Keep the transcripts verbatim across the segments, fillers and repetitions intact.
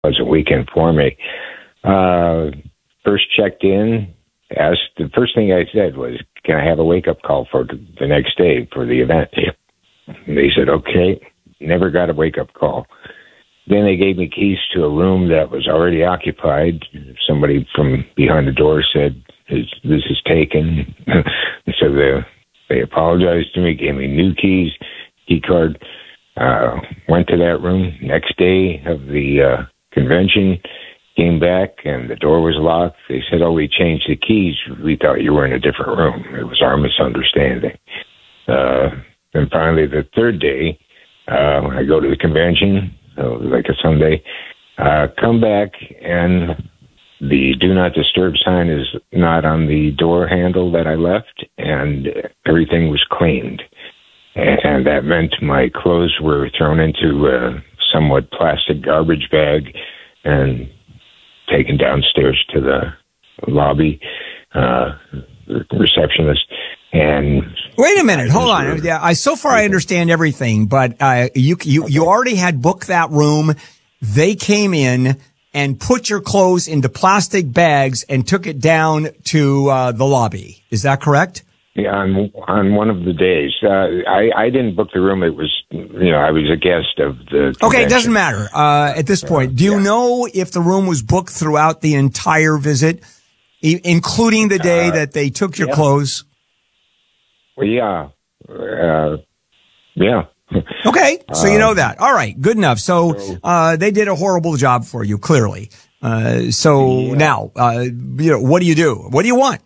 was a weekend for me. Uh, first checked in, asked, the first thing I said was, can I have a wake-up call for the next day for the event? And they said, okay. Never got a wake-up call. Then they gave me keys to a room that was already occupied. Somebody from behind the door said, this is taken. So they, they apologized to me, gave me new keys, key card. Uh, went to that room. Next day of the uh, convention, came back, and the door was locked. They said, oh, we changed the keys. We thought you were in a different room. It was our misunderstanding. Uh, and finally, the third day, uh, I go to the convention, so it was like a Sunday, uh, come back, and the do not disturb sign is not on the door handle that I left, and everything was cleaned. And that meant my clothes were thrown into a somewhat plastic garbage bag and taken downstairs to the lobby, uh, receptionist. And wait a minute, hold on. Yeah, I so far I understand everything, but uh, you you you already had booked that room. They came in and put your clothes into plastic bags and took it down to uh, the lobby. Is that correct? Yeah, on on one of the days. Uh, I I didn't book the room. It was, you know, I was a guest of the convention. Okay, it doesn't matter uh, at this point. Do you yeah. know if the room was booked throughout the entire visit, e- including the day uh, that they took your yeah. clothes? Well, yeah. Uh, yeah. Okay, so you know that. All right, good enough. So uh, they did a horrible job for you, clearly. Uh, so yeah. now, uh, you know, what do you do? What do you want?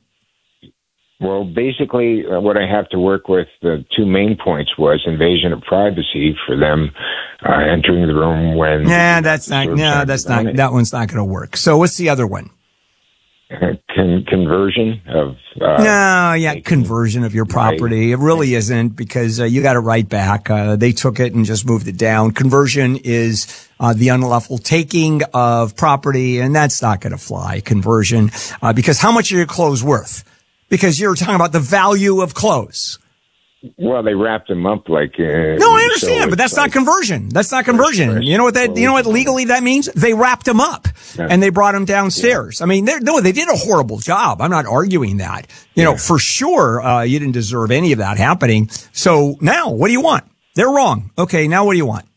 Well, basically, uh, what I have to work with, the two main points was invasion of privacy for them uh, entering the room when. Nah, that's not. No, that's not. That one's not going to work. So what's the other one? Uh, con- conversion of. Uh, no, yeah, conversion of your property. It really isn't, because uh, you got it right back. Uh, they took it and just moved it down. Conversion is uh, the unlawful taking of property, and that's not going to fly. Conversion, uh, because how much are your clothes worth? Because you're talking about the value of clothes. Well, they wrapped them up like. Uh, no, I understand, so but that's like, not conversion. That's not conversion. Fresh, you know what that? You know what legally that means? They wrapped them up yeah. and they brought them downstairs. Yeah. I mean, no, they did a horrible job. I'm not arguing that. You yeah. know, for sure, uh, you didn't deserve any of that happening. So now, what do you want? They're wrong. Okay, now what do you want?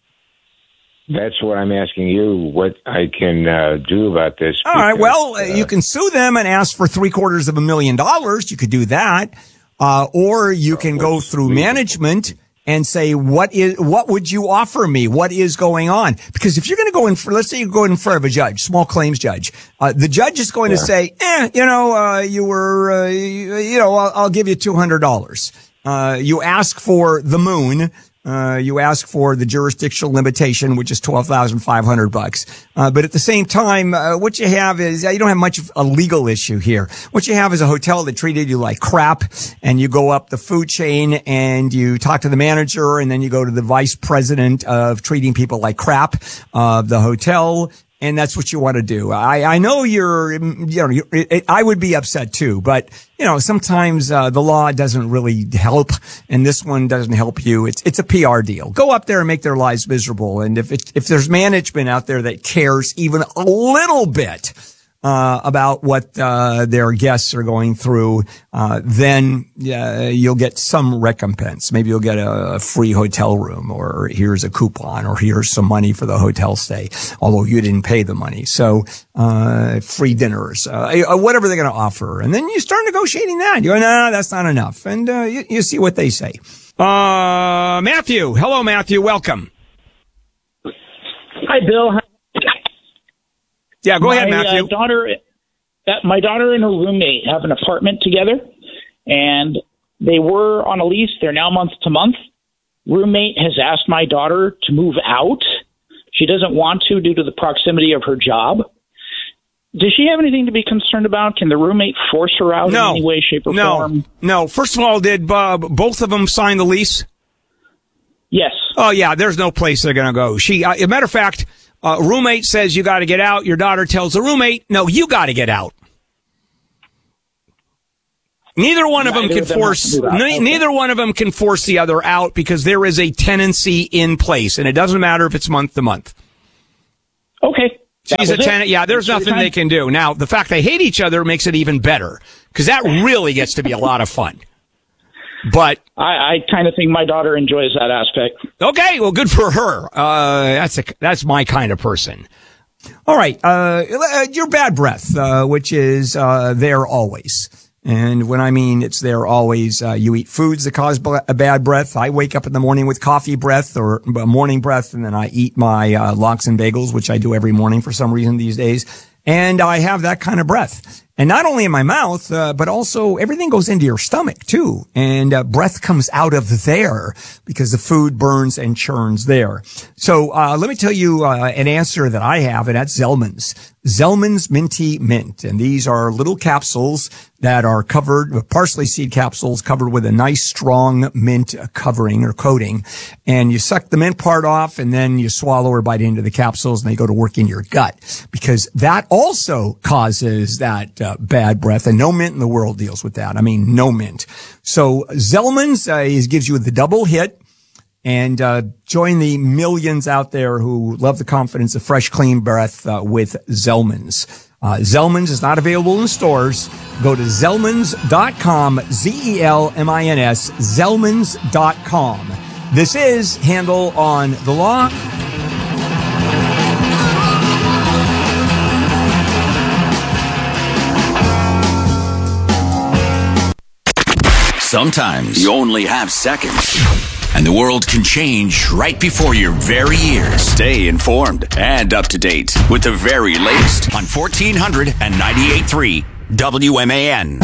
That's what I'm asking you, what I can uh, do about this. All because, right, well, uh, you can sue them and ask for three quarters of a million dollars. You could do that. Uh, or you can go through management and say, what is, what would you offer me? What is going on? Because if you're going to go in for, let's say you go in front of a judge, small claims judge, uh, the judge is going yeah. to say, eh, you know, uh, you were, uh, you, you know, I'll, I'll give you two hundred dollars. Uh, you ask for the moon. Uh, you ask for the jurisdictional limitation, which is twelve thousand five hundred bucks. Uh, but at the same time, uh, what you have is, uh, you don't have much of a legal issue here. What you have is a hotel that treated you like crap, and you go up the food chain and you talk to the manager, and then you go to the vice president of treating people like crap of the hotel. And that's what you want to do. I, I know you're, you know, you're, it, I would be upset too, but, you know, sometimes, uh, the law doesn't really help, and this one doesn't help you. It's, it's a P R deal. Go up there and make their lives miserable. And if it, if there's management out there that cares even a little bit, uh, about what, uh, their guests are going through, uh, then, uh, you'll get some recompense. Maybe you'll get a free hotel room, or here's a coupon, or here's some money for the hotel stay, although you didn't pay the money. So, uh, free dinners, uh, whatever they're going to offer. And then you start negotiating that. You go, no, that's not enough. And, uh, you, you see what they say. Uh, Matthew. Hello, Matthew. Welcome. Hi, Bill. Yeah, go my, ahead, Matthew. Uh, daughter, uh, my daughter and her roommate have an apartment together, and they were on a lease. They're now month to month. Roommate has asked my daughter to move out. She doesn't want to due to the proximity of her job. Does she have anything to be concerned about? Can the roommate force her out no. in any way, shape, or no. form? No. First of all, did uh, both of them sign the lease? Yes. Oh, yeah, there's no place they're going to go. She, uh, as a matter of fact, Uh, roommate says you got to get out. Your daughter tells the roommate, no, you got to get out. Neither one of them can force, okay. neither one of them can force the other out, because there is a tenancy in place, and it doesn't matter if it's month to month. Okay. She's a tenant. Yeah, there's nothing they can do. Now, the fact they hate each other makes it even better, because that really gets to be a lot of fun. But I, I kind of think my daughter enjoys that aspect. Okay, well, good for her. Uh, that's a, that's my kind of person. All right, uh, your bad breath, uh, which is uh, there always. And when I mean it's there always, uh, you eat foods that cause a bad breath. I wake up in the morning with coffee breath or morning breath, and then I eat my uh, lox and bagels, which I do every morning for some reason these days. And I have that kind of breath. And not only in my mouth, uh, but also everything goes into your stomach too. And uh, breath comes out of there because the food burns and churns there. So uh, let me tell you uh, an answer that I have, and that's Zellman's. Zellman's Minty Mint. And these are little capsules that are covered, parsley seed capsules covered with a nice strong mint covering or coating. And you suck the mint part off, and then you swallow or bite into the capsules, and they go to work in your gut, because that also causes that uh, bad breath, and no mint in the world deals with that. I mean, no mint. So Zellman's uh, is, gives you the double hit. And uh join the millions out there who love the confidence of fresh, clean breath uh, with Zellman's. Uh, Zellman's is not available in stores. Go to Zellmans dot com, Z E L M I N S, Zellmans dot com. This is Handel on the Law. Sometimes you only have seconds, and the world can change right before your very ears. Stay informed and up to date with the very latest on fourteen hundred ninety-eight point three W M A N.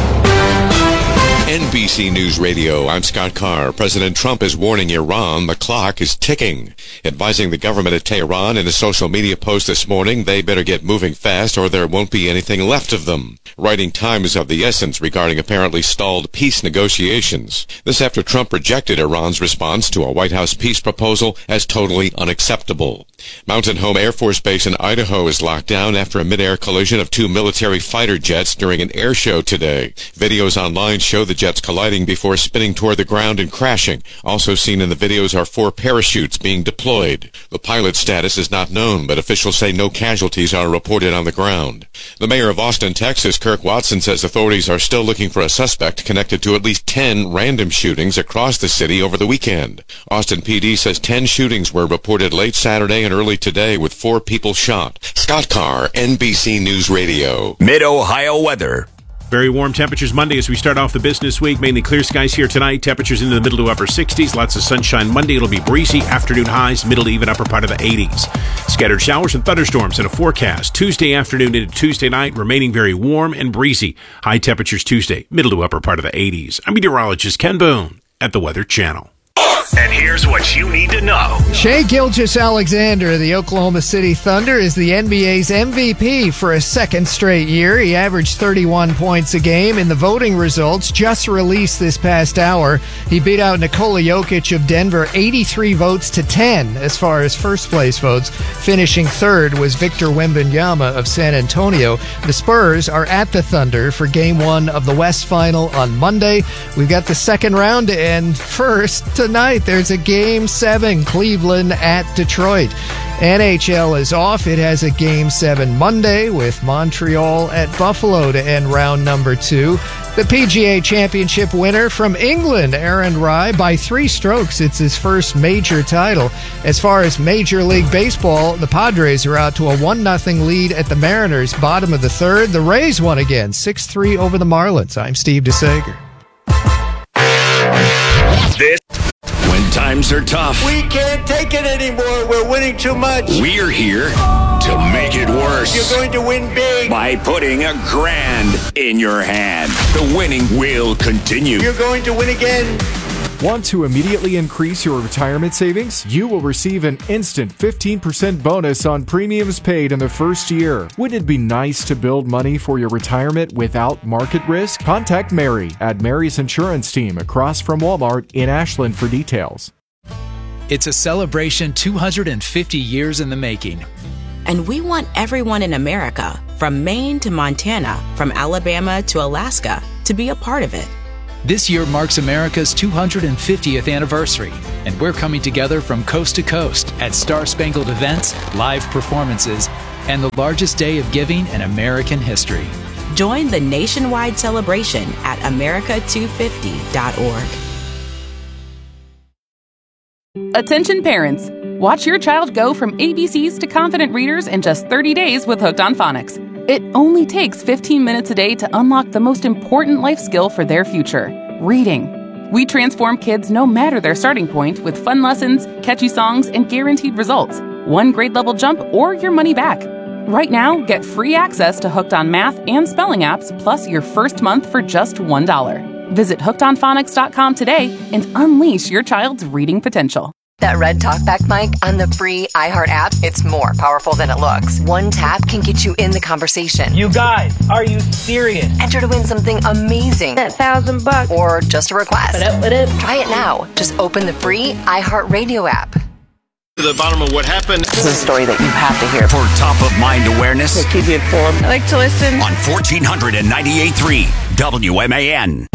N B C News Radio, I'm Scott Carr. President Trump is warning Iran the clock is ticking, advising the government at Tehran in a social media post this morning they better get moving fast or there won't be anything left of them. Writing time is of the essence regarding apparently stalled peace negotiations. This after Trump rejected Iran's response to a White House peace proposal as totally unacceptable. Mountain Home Air Force Base in Idaho is locked down after a mid-air collision of two military fighter jets during an air show today. Videos online show the jets colliding before spinning toward the ground and crashing. Also seen in the videos are four parachutes being deployed. The pilot's status is not known, but officials say no casualties are reported on the ground. The mayor of Austin, Texas, Kirk Watson, says authorities are still looking for a suspect connected to at least ten random shootings across the city over the weekend. Austin P D says ten shootings were reported late Saturday and early today, with four people shot. Scott Carr, N B C News Radio. Mid-Ohio weather. Very warm temperatures Monday as we start off the business week. Mainly clear skies here tonight. Temperatures into the middle to upper sixties. Lots of sunshine Monday. It'll be breezy. Afternoon highs, middle to even upper part of the eighties. Scattered showers and thunderstorms in a forecast. Tuesday afternoon into Tuesday night, remaining very warm and breezy. High temperatures Tuesday, middle to upper part of the eighties. I'm meteorologist Ken Boone at the Weather Channel. And here's what you need to know. Shai Gilgeous-Alexander, the Oklahoma City Thunder, is the N B A's M V P for a second straight year. He averaged thirty-one points a game. In the voting results just released this past hour, he beat out Nikola Jokic of Denver eighty-three votes to ten as far as first place votes. Finishing third was Victor Wembanyama of San Antonio. The Spurs are at the Thunder for game one of the West Final on Monday. We've got the second round to end first tonight. There's a game seven, Cleveland at Detroit. N H L is off. It has a game seven Monday with Montreal at Buffalo to end round number two. The P G A Championship winner from England, Aaron Rai, by three strokes. It's his first major title. As far as Major League Baseball, the Padres are out to a one nothing lead at the Mariners, bottom of the third. The Rays won again, six three over the Marlins. I'm Steve DeSager. This When times are tough, We can't take it anymore. We're winning too much. we're here to make it worse. You're going to win big. By putting a grand in your hand. The winning will continue. You're going to win again. Want to immediately increase your retirement savings? You will receive an instant fifteen percent bonus on premiums paid in the first year. Wouldn't it be nice to build money for your retirement without market risk? Contact Mary at Mary's Insurance Team across from Walmart in Ashland for details. It's a celebration two hundred fifty years in the making. And we want everyone in America, from Maine to Montana, from Alabama to Alaska, to be a part of it. This year marks America's two hundred fiftieth anniversary, and we're coming together from coast to coast at Star Spangled events, live performances, and the largest day of giving in American history. Join the nationwide celebration at America two fifty dot org. Attention parents! Watch your child go from A B Cs to confident readers in just thirty days with Hooked on Phonics. It only takes fifteen minutes a day to unlock the most important life skill for their future, reading. We transform kids no matter their starting point with fun lessons, catchy songs, and guaranteed results. One grade level jump or your money back. Right now, get free access to Hooked on Math and Spelling apps plus your first month for just one dollar. Visit hooked on phonics dot com today and unleash your child's reading potential. That red talkback mic on the free iHeart app, it's more powerful than it looks. One tap can get you in the conversation. You guys, are you serious? Enter to win something amazing. That thousand bucks. Or just a request. What up, what up? Try it now. Just open the free iHeart Radio app. To the bottom of what happened. This is a story that you have to hear. For top of mind awareness, keep you informed. I like to listen on fourteen ninety-eight point three W M A N.